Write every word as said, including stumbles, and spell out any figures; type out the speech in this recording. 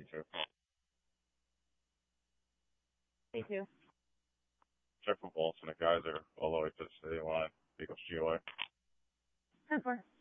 too. Me too. Check for bolts and the guys are all the way to the city line. Eagles G O A. ten four.